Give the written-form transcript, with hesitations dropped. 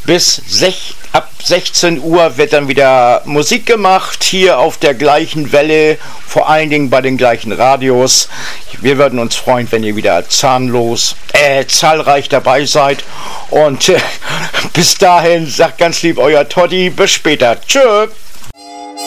Ab 16 Uhr wird dann wieder Musik gemacht, hier auf der gleichen Welle, vor allen Dingen bei den gleichen Radios. Wir würden uns freuen, wenn ihr wieder zahlreich dabei seid. Und bis dahin sagt ganz lieb euer Toddy, bis später. Tschö.